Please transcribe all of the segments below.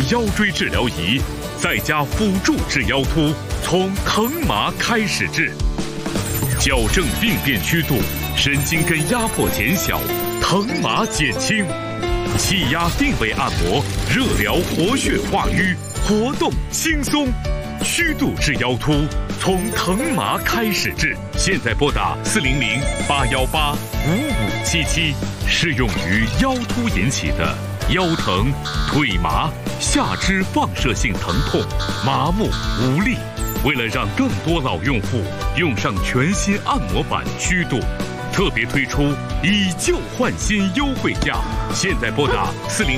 腰椎治疗仪，再加辅助治腰突，从疼麻开始治，矫正病变曲度，神经根压迫减小，疼麻减轻，气压定位按摩，热疗活血化瘀，活动轻松，虚度治腰突，从疼麻开始治。现在拨打400-818-5577，适用于腰突引起的腰疼、腿麻、下肢放射性疼痛、麻木无力。为了让更多老用户用上全新按摩板虚度，特别推出以旧换新优惠价。现在拨打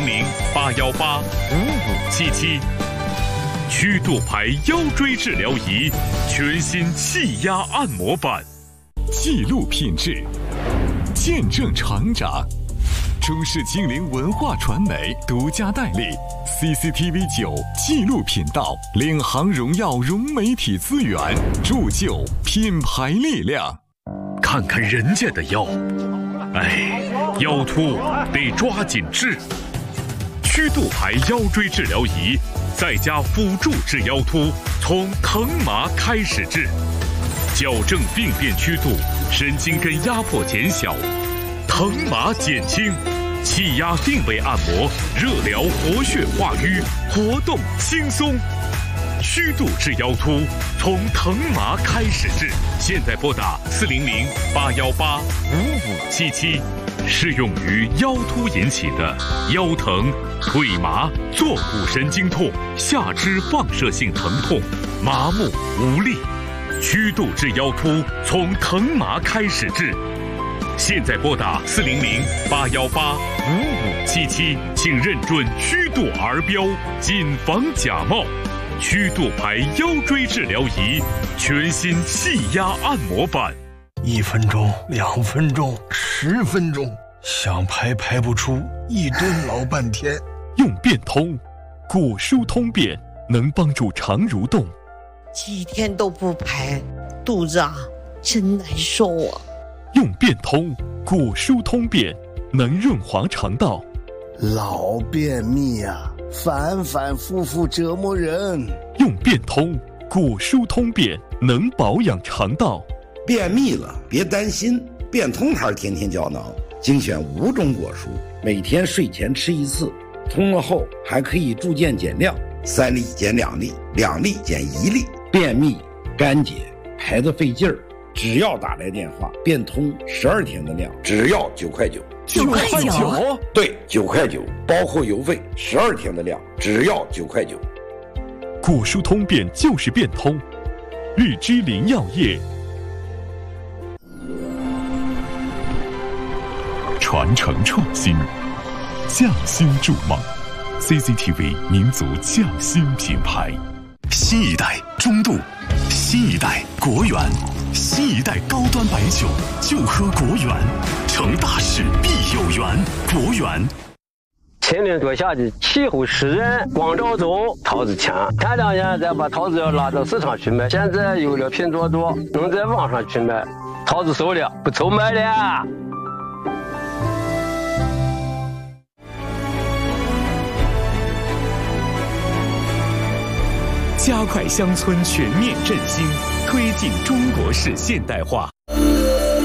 400-818-5577。曲度牌腰椎治疗仪，全新气压按摩板， 记录品质，见证成长。中视精灵文化传媒独家代理 CCTV9 纪录频道，领航荣耀融媒体资源，铸就品牌力量。 看看人家的腰，腰突得抓紧治。曲度牌腰椎治疗仪，再加辅助治腰突，从疼麻开始治，矫正病变曲度，神经根压迫减小，疼麻减轻，气压定位按摩，热疗活血化瘀，活动轻松，虚度治腰突，从疼麻开始治。现在拨打400-818-5577，适用于腰突引起的腰疼、腿麻、坐骨神经痛、下肢放射性疼痛、麻木无力。虚度治腰突，从疼麻开始治。现在拨打400-818-5577，请认准虚度儿标，谨防假冒。曲度牌腰椎治疗仪，全新气压按摩板 ，1分钟、2分钟、10分钟，想排不出，一蹲老半天。 用变通，骨疏通便，能帮助肠蠕动。 几天都不排，肚子真难受啊。 用变通，骨疏通便，能润滑肠道。 老便秘反复复折磨人。 用变通，骨疏通便，能保养肠道。 便秘了别担心，变通牌天天胶囊精选5种果蔬，每天睡前吃1次，通了后还可以逐渐减量，3粒减2粒，2粒减1粒。便秘干结排得费劲儿，只要打来电话，变通12天的量，只要9块9。 9块9？ 对，9块9，包括邮费，12天的量，只要9块9。 骨疏通便就是变通，日之林药业。传承创新，匠心筑梦 ，CCTV 民族匠心品牌。新一代中度，新一代国源，新一代高端白酒就喝国源，成大事必有缘，国源。 秦岭多下的气候湿润，光照足，桃子强。前2年再把桃子要拉到市场去卖，现在有了拼多多，能在网上去卖，桃子熟了，不愁卖了。 加快乡村全面振兴，推进中国式现代化。